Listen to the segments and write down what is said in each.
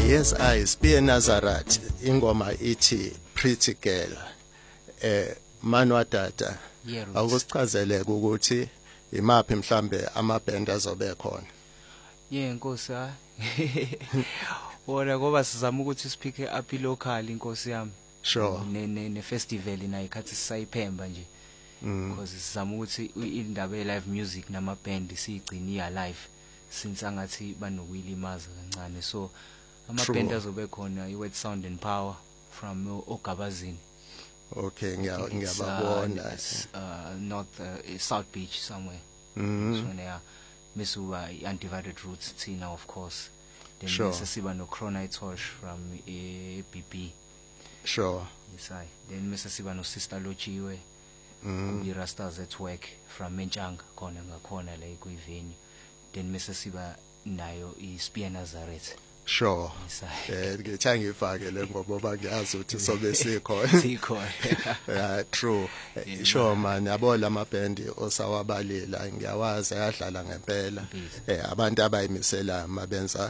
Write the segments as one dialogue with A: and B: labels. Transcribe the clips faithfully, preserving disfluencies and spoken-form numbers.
A: Yes, I Spear Nazareth ingoma ithi Pretty Girl. Eh Manwa Tata. Akusichazeleke ukuthi imaphi mhlambe amaband azobe khona.
B: Yeah, Nkosi ha. Wona ngoba sizama ukuthi siphike up local inkosi yami.
A: Sure.
B: Ne ne ne festival ina ikhathi sisayiphemba nje. Because sizama ukuthi indaba ye live music nama band sigcina ya live since angathi banokuyilimaza kancane. So ama band azobe khona iWet Sound and Power from Ogabazini.
A: Okay, ngiyababona.
B: Uh North uh, South Beach somewhere.
A: Mhm.
B: So there Misuba Undivided Roots Tina of course. Then
A: sure.
B: Mister Siba no Cronite Tosh from A B P.
A: Sure.
B: Yes I. Then Mister Siba no Sister Lochiwe.
A: Mhm.
B: The Rastas at work from Menchanga khona ngakhona la kuvenue. Then Mister Siba nayo I Spear Nazareth.
A: Sure. Eh ngithe ngifake le ngoba bakuyazi ukuthi sobe sikhona.
B: Sikhona.
A: Yeah, true. Sure man, yabo la maband osawabalela ngiyawazi ayadlala ngempela. Eh abantu abayimisela mabenza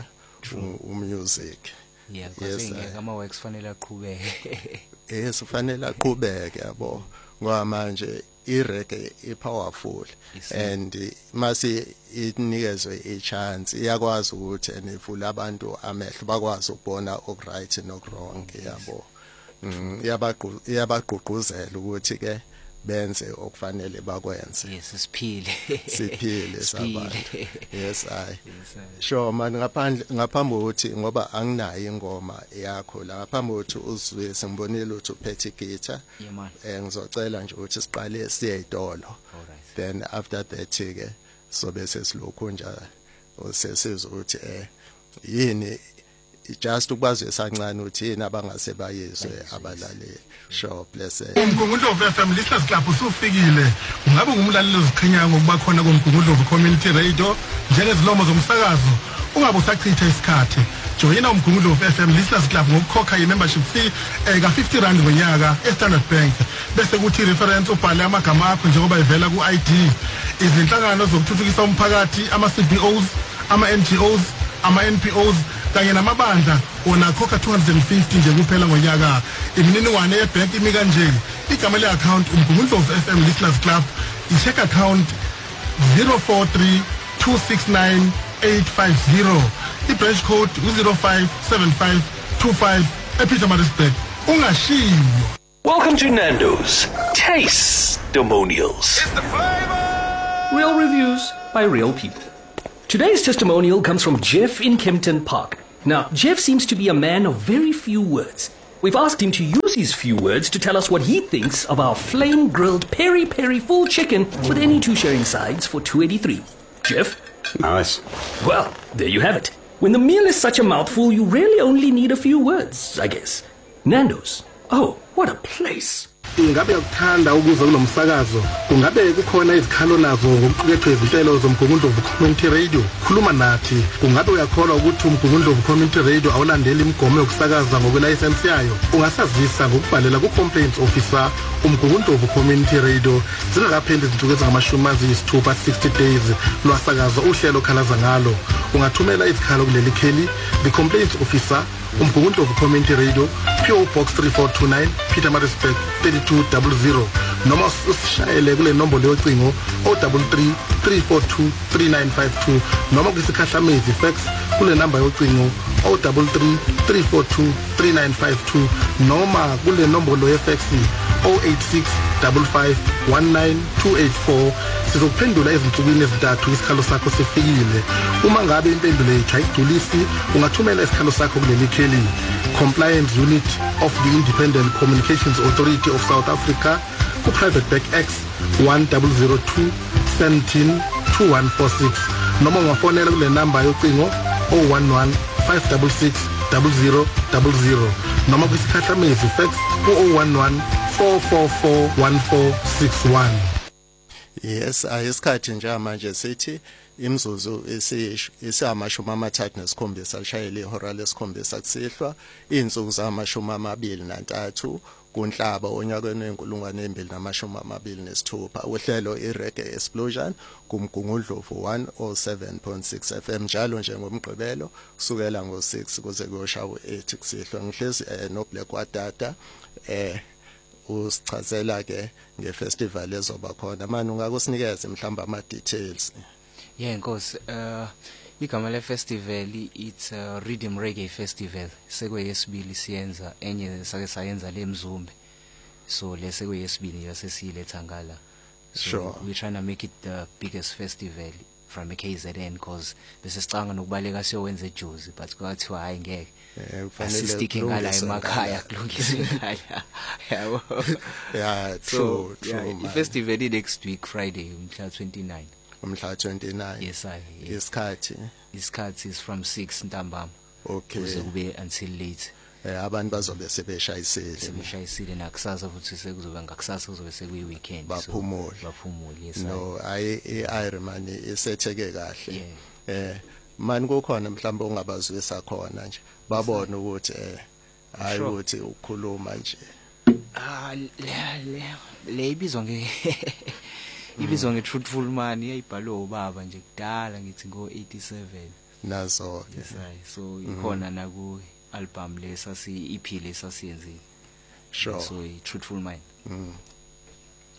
A: umusic.
B: Yeah, because ngama works fanele aqhubeke.
A: Yes, fanele aqhubeke yabo. Ngoba manje ireggae ipowerful and mase inikezwe ichance iyakwazi ukuthi enivula abantu amehlo bakwazi ukubona okright nokwrong yabo. Iyabaqhu iyabaqhuquzela ukuthi ke benze okufanele bakwenze.
B: Yes, siphile.
A: Siphile sabantu. Yes I. Sure man, ngaphandle ngaphambi ukuthi ngoba anginayo ingoma yakho la ngaphambi ukuthi uzwe sengibonile ukuthi uphethe guitar.
B: Yeah man.
A: Eh ngizocela nje ukuthi siqale siye idolo. Then after that ke so bese silokho nje osesizwe ukuthi eh yini just ukwazi esancane uthi yini abangase bayizwe abalaleli. Sure, bless it.
C: Umgungundlovu F M listeners club usufikile. Ungabe ngumlaleli oziqhenya ngokuba khona komgungundlovu community radio njengezilomo zomsakazo. Ungabe usachitha isikhathi. Joyina umgungundlovu F M listeners club ngokukhokha i-membership fee eka fifty rand ngonyaka eStandard Bank. Bese kuthi reference ubhale amagama akho njengoba ivela ku-I D. Izinhlangano zokuthuthukisa umphakathi, ama-C B Os, ama-N G Os, ama-N P Os kanye namabandla ona khokha two hundred fifty nje kuphela ngonyaka. Imininingwane yebank imi kanje. Igama le-account umgungundlovu F M listeners club i-check account zero four three two six nine eight five zero. I-branch code zero five seven five two five ePietermaritzburg. Ungashiyo.
D: Welcome to Nando's Taste-Demonials.
E: It's the flavor!
F: Real reviews by real people. Today's testimonial comes from Jeff in Kempton Park. Now, Jeff seems to be a man of very few words. We've asked him to use his few words to tell us what he thinks of our flame-grilled peri-peri full chicken with any two sharing sides for two eighty-three. Jeff?
G: Nice.
F: Well, there you have it. When the meal is such a mouthful, you really only need a few words, I guess. Nando's. Oh, what a place.
C: Ingabe ukuthanda ukuza kulomsakazo kungabe kukhona izikhalo nazo ngokuqukethwe izinhlelo zomgungundlovu community radio khuluma nathi kungabe uyakholwa ukuthi umgungundlovu community radio awulandeli imigomo yokusakaza ngokwelicense yayo ungasazisa ngokubhalela ku complaints officer umgungundlovu community radio zingakapheli izinsuku ezingamashumi ayisithupha sixty days lwasakaza uhlelo khalaza ngalo ungathumela izikhalo kuleli kheli the complaints officer umgungundlovu community radio P O Box three four two nine Pietermaritzburg thirty-two zero zero noma usishayele kule nombolo yocingo zero three three three four two three nine five two noma kusikhahlamezi fax kule number yocingo zero three three three four two three nine five two noma kule nombolo yefax zero eight six five five one nine two eight four. Sizophendula ezinsukwini ezintathu isikhalo sakho sifikile. Uma ngabe impendulo yethu ayigculisi ungathumela isikhalo sakho kuleli kheli Compliance Unit of the Independent Communications Authority of South Africa ku Private Back X one zero zero two one seven two one four six noma ungafonela kule number yocingo zero one one five six six zero zero zero zero noma kusikhahlamezi fax ku zero one one four four four one four six one.
A: Yes, ayisikhathi nje manje sithi imzuzu esamashumi amathathu nesikhombisa lishayele ihora lesikhombisa kusihlwa insuku zamashumi amabili nantathu kunhlaba onyakweni wenkulungwane embili namashumi amabili nesithupha uhlelo iReggae Explosion kumgungundlovu one oh seven point six F M njalo njengomgqibelo kusukela ngo six kuze kuyoshawa eight kusihlwa ngihlezi eh, no Black Wadada eh usichazela ke ngefestival ezoba khona manje ungakusinikeza mhlamba ama details.
B: Yeah nkosi uh igama le festival it's a Rhythm Reggae Festival sekuyesibili siyenza enye sake sayenza le Mzumbe so lese kuyesibili yase siletha ngala so
A: sure.
B: We're trying to make it the biggest festival from K Z N because bese sicanga nokubaleka siyowenza eJozi but kwathiwa hayi ngeke asistique ngala emakhaya kulungisa ngala yabo
A: yeah true
B: so,
A: true
B: yeah, the festival is next week Friday umhla twenty-nine
A: umhla twenty-nine
B: yes I
A: isikhathi
B: isikhathi is from six ntambama
A: okay
B: kuze kube until late
A: eh abantu bazobe sebeshayisile
B: sebeshayisile nakusasa futhi sekuzoba ngakusasa kuzobe sekuyi weekend
A: baphumule
B: baphumule yes
A: no ayi iIronman isetheke kahle
B: yeah.
A: eh mani kukhona mhlawumbe ungabazwisa khona nje babona ukuthi eh hayi ukuthi ukukhuluma nje
B: ah le le ibizwa nge ibizwa nge Truthful Man iyayibhalwe ubaba nje kudala ngithi ngo eighty-seven
A: nazo
B: yes I so ikhona naku album lesa si E P lesa siyenzile
A: sure
B: so Truthful Man
A: mm.